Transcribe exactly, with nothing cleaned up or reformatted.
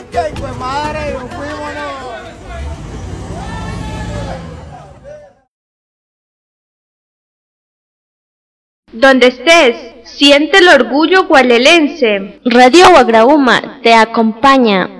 ¡Ay, pues madre! ¡Nos fuimos! Donde estés, siente el orgullo gualelense. Radio Guagraúma te acompaña.